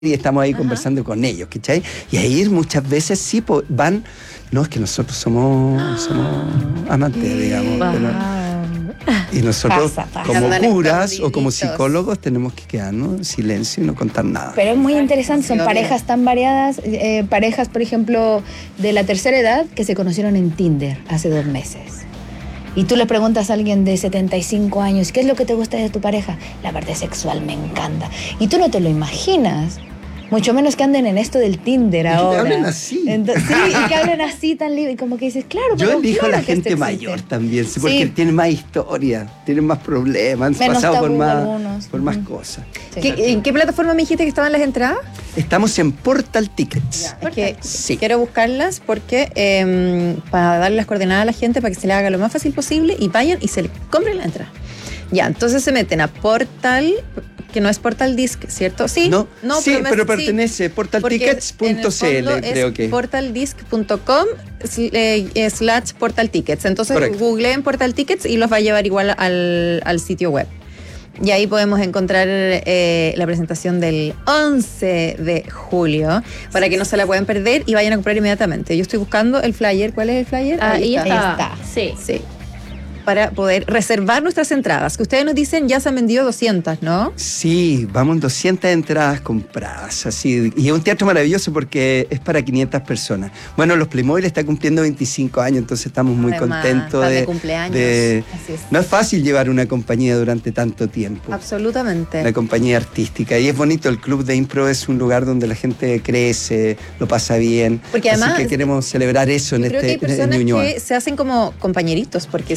y estamos ahí conversando con ellos, ¿cachai? Y ahí muchas veces sí van, no, es que nosotros somos amantes, digamos. Y nosotros como curas o como psicólogos tenemos que quedarnos en silencio y no contar nada. Pero es muy interesante, son parejas tan variadas, parejas, por ejemplo, de la tercera edad que se conocieron en Tinder hace 2 meses. Y tú le preguntas a alguien de 75 años, ¿qué es lo que te gusta de tu pareja? La parte sexual me encanta. Y tú no te lo imaginas. Mucho menos que anden en esto del Tinder ahora. Y que hablen así. Entonces, sí, y que hablen así tan libre. Y como que dices, claro, yo elijo claro a la gente mayor también, porque tienen más historia, tienen más problemas, han pasado por más cosas. Sí. ¿En qué plataforma me dijiste que estaban las entradas? Estamos en Portal Tickets. Es que quiero buscarlas porque para darle las coordenadas a la gente para que se le haga lo más fácil posible y vayan y se le compren la entrada. Ya, entonces se meten a Portal, que no es Portal Disc, ¿cierto? Sí, sí, pero pertenece portaltickets.cl, creo que. portaldisc.com/portaltickets. Entonces googleen Portal Tickets y los va a llevar igual al sitio web. Y ahí podemos encontrar la presentación del 11 de julio para que no se la puedan perder y vayan a comprar inmediatamente. Yo estoy buscando el flyer. ¿Cuál es el flyer? Ahí está. Sí. Para poder reservar nuestras entradas, que ustedes nos dicen ya se han vendido 200, ¿no? Sí, vamos 200 entradas compradas, así, y es un teatro maravilloso porque es para 500 personas. Bueno, los Playmobil está cumpliendo 25 años, entonces estamos muy contentos de cumpleaños. Así es. No es fácil llevar una compañía durante tanto tiempo. Absolutamente. Una compañía artística, y es bonito, el Club de Impro es un lugar donde la gente crece, lo pasa bien, porque además, así que queremos celebrar eso en creo que hay personas que se hacen como compañeritos, porque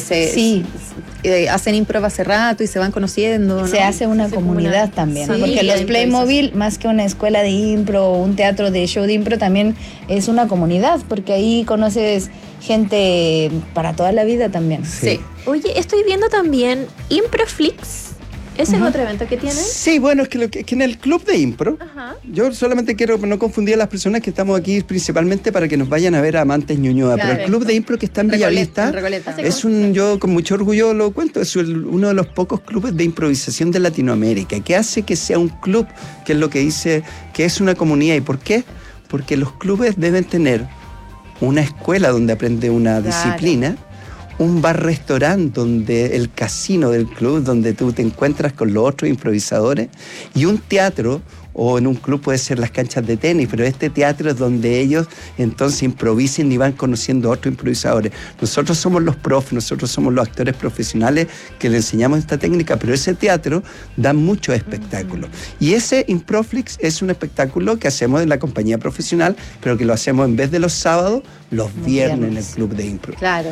hacen impro hace rato y se van conociendo, ¿no? Se hace una comunidad también, porque los Playmobil, más que una escuela de impro o un teatro de show de impro, también es una comunidad, porque ahí conoces gente para toda la vida también. Sí. Oye, estoy viendo también Improflix. ¿Ese es otro evento que tienen? Sí, bueno, es que en el Club de Impro, yo solamente quiero no confundir a las personas que estamos aquí principalmente para que nos vayan a ver a Amantes Ñuñoa, pero el Club de Impro que está en Bellavista es yo con mucho orgullo lo cuento, es uno de los pocos clubes de improvisación de Latinoamérica, que hace que sea un club, que es lo que dice, que es una comunidad. ¿Y por qué? Porque los clubes deben tener una escuela donde aprende una disciplina, un bar-restaurante donde el casino del club, donde tú te encuentras con los otros improvisadores, y un teatro, o en un club puede ser las canchas de tenis, pero este teatro es donde ellos entonces improvisen y van conociendo a otros improvisadores. Nosotros somos los profes, nosotros somos los actores profesionales que le enseñamos esta técnica, pero ese teatro da muchos espectáculos. Y ese Improflix es un espectáculo que hacemos en la compañía profesional, pero que lo hacemos en vez de los sábados, los viernes en el Club de Impro. Claro.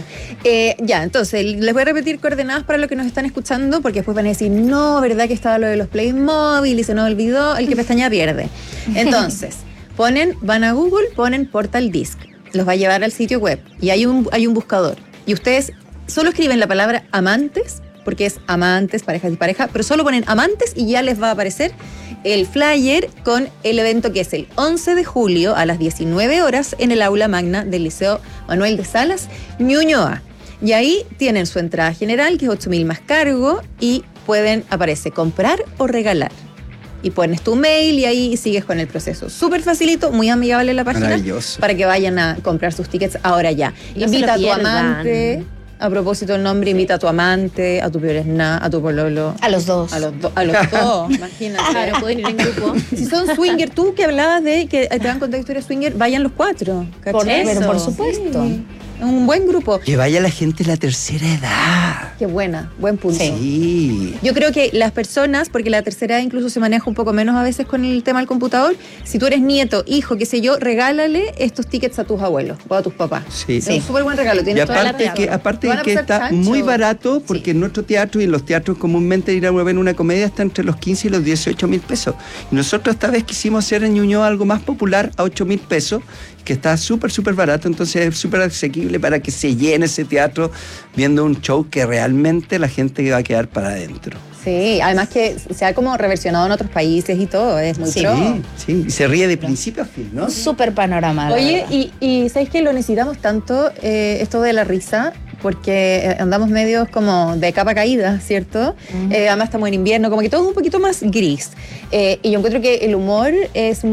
Ya, entonces, les voy a repetir coordenadas para los que nos están escuchando, porque después van a decir, no, ¿verdad que estaba lo de los Playmobil y se nos olvidó? El que pestañea pierde. Entonces, van a Google, ponen Portal Disc. Los va a llevar al sitio web y hay un buscador. Y ustedes solo escriben la palabra amantes, porque es amantes, parejas y pareja, pero solo ponen amantes y ya les va a aparecer el flyer con el evento que es el 11 de julio a las 19 horas en el aula magna del Liceo Manuel de Salas, Ñuñoa. Y ahí tienen su entrada general, que es 8.000 más cargo, y aparece comprar o regalar. Y pones tu mail y ahí sigues con el proceso. Súper facilito, muy amigable la página. Maravilloso. Para que vayan a comprar sus tickets ahora ya. Invita a tu amante. A propósito del nombre, invita a tu amante, a tu piolesna, a tu pololo. A los dos. A los dos, imagínate. Claro, pueden ir en grupo. Si son swinger, tú que hablabas de que te van a contar historias swinger, vayan los 4. Pero por supuesto. Sí. Un buen grupo. Que vaya la gente de la tercera edad. Qué buena, buen punto. Sí. Yo creo que las personas, porque la tercera edad incluso se maneja un poco menos a veces con el tema del computador, si tú eres nieto, hijo, qué sé yo, regálale estos tickets a tus abuelos o a tus papás. Sí. Es un súper buen regalo. Y aparte que está muy barato, porque en nuestro teatro y en los teatros comúnmente ir a ver una comedia está entre los 15 y los 18.000 pesos. Y nosotros esta vez quisimos hacer en Ñuñoa algo más popular a 8.000 pesos, que está súper barato, entonces es súper asequible para que se llene ese teatro viendo un show que realmente la gente va a quedar para adentro. Sí, además que se ha como reversionado en otros países y todo, es muy pro. Sí, y se ríe de principio a fin, ¿no? Un súper panorama. Oye, y ¿sabes qué? Lo necesitamos tanto, esto de la risa, porque andamos medios como de capa caída, ¿cierto? Además estamos en invierno, como que todo es un poquito más gris. Y yo encuentro que el humor es